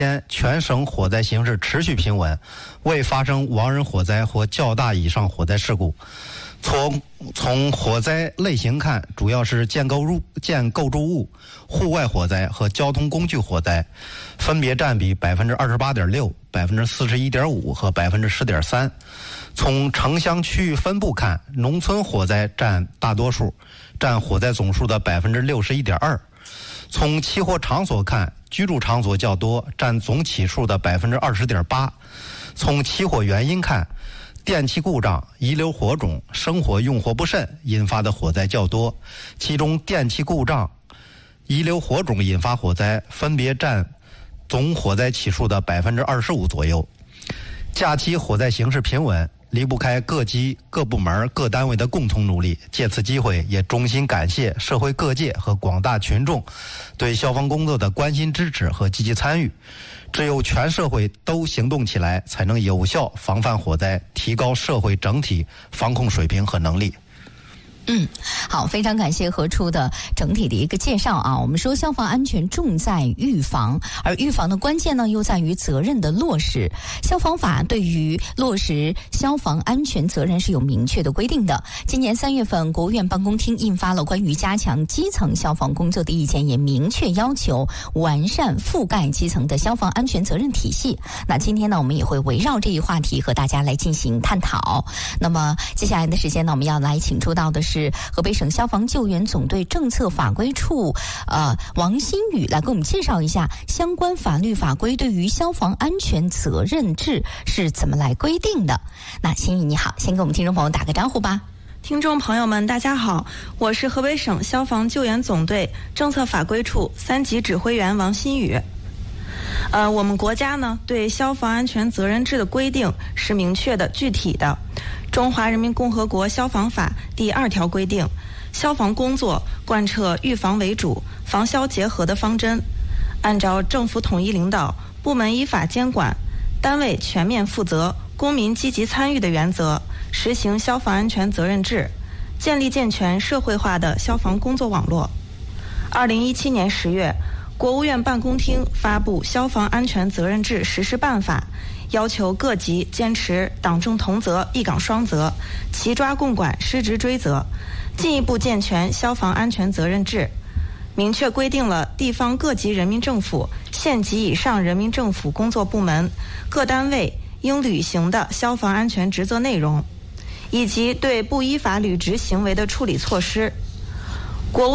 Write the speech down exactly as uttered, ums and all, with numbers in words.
现全省火灾形势持续平稳，未发生亡人火灾或较大以上火灾事故。从从火灾类型看，主要是建构物、建构筑物、户外火灾和交通工具火灾，分别占比百分之二十八点六、百分之四十一点五和百分之十点三。从城乡区域分布看，农村火灾占大多数，占火灾总数的百分之六十一点二。从起火场所看，居住场所较多，占总起数的百分之二十点八。从起火原因看，电气故障、遗留火种、生火用火不慎引发的火灾较多，其中电气故障、遗留火种引发火灾分别占总火灾起数的百分之二十五左右。假期火灾形势平稳，离不开各级各部门各单位的共同努力。借此机会，也衷心感谢社会各界和广大群众对消防工作的关心支持和积极参与。只有全社会都行动起来，才能有效防范火灾，提高社会整体防控水平和能力。 嗯，好，非常感谢何处的整体的一个介绍啊。我们说消防安全重在预防，而预防的关键呢，又在于责任的落实。消防法对于落实消防安全责任是有明确的规定的。今年三月份，国务院办公厅印发了关于加强基层消防工作的意见，也明确要求完善覆盖基层的消防安全责任体系。那今天呢，我们也会围绕这一话题和大家来进行探讨。那么接下来的时间呢，我们要来请出到的是是河北省消防救援总队政策法规处呃王新宇来给我们介绍一下相关法律法规对于消防安全责任制是怎么来规定的。那新宇你好，先给我们听众朋友打个招呼吧。 听众朋友们大家好，我是河北省消防救援总队政策法规处三级指挥员王新宇。呃，我们国家呢对消防安全责任制的规定是明确的、具体的。中华人民共和国消防法第二条规定，消防工作贯彻预防为主、防消结合的方针，按照政府统一领导、部门依法监管、单位全面负责、公民积极参与的原则，实行消防安全责任制，建立健全社会化的消防工作网络。二零一七年十月，国务院办公厅发布《消防安全责任制实施办法》，要求各级坚持党政同责、一岗双责，齐抓共管、失职追责，进一步健全消防安全责任制，明确规定了地方各级人民政府、县级以上人民政府工作部门、各单位应履行的消防安全职责内容，以及对不依法履职行为的处理措施。